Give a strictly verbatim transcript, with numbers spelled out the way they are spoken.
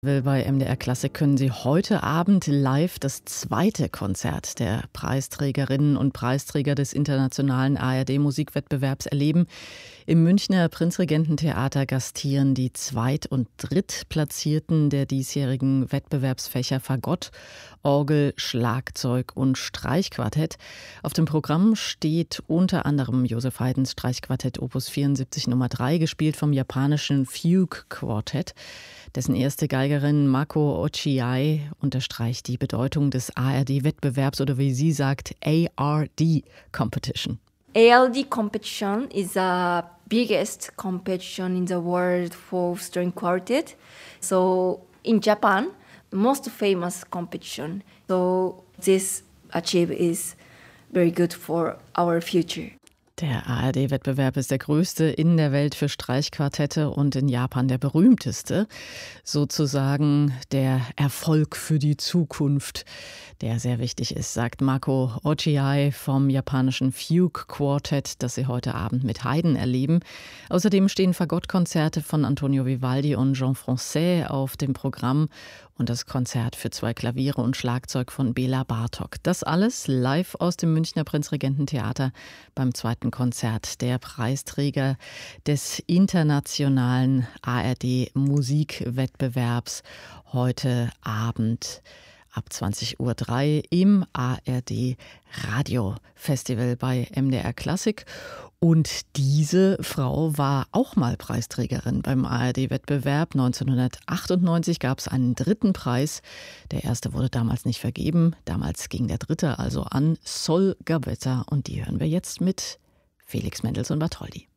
Bei M D R Klassik können Sie heute Abend live das zweite Konzert der Preisträgerinnen und Preisträger des internationalen A R D-Musikwettbewerbs erleben. Im Münchner Prinzregententheater gastieren die Zweit- und Drittplatzierten der diesjährigen Wettbewerbsfächer Fagott, Orgel, Schlagzeug und Streichquartett. Auf dem Programm steht unter anderem Joseph Haydns Streichquartett Opus vierundsiebzig Nummer drei, gespielt vom japanischen Fugue Quartet. Dessen erste Geigerin Mako Ochiai unterstreicht die Bedeutung des A R D-Wettbewerbs oder wie sie sagt, A R D Competition. A R D competition is the biggest competition in the world for string quartet. So in Japan, the most famous competition. So this achieve is very good for our future. Der A R D-Wettbewerb ist der größte in der Welt für Streichquartette und in Japan der berühmteste. Sozusagen der Erfolg für die Zukunft, der sehr wichtig ist, sagt Mako Ochiai vom japanischen Fugue Quartet, das Sie heute Abend mit Haydn erleben. Außerdem stehen Fagottkonzerte von Antonio Vivaldi und Jean Francaix auf dem Programm und das Konzert für zwei Klaviere und Schlagzeug von Bela Bartok. Das alles live aus dem Münchner Prinzregententheater beim zweiten Konzert der Preisträger des internationalen A R D-Musikwettbewerbs heute Abend ab zwanzig Uhr drei im A R D-Radio-Festival bei M D R Klassik. Und diese Frau war auch mal Preisträgerin beim A R D-Wettbewerb. neunzehnhundertachtundneunzig gab es einen dritten Preis. Der erste wurde damals nicht vergeben. Damals ging der dritte also an Sol Gabetta. Und die hören wir jetzt mit Felix Mendelssohn Bartholdy.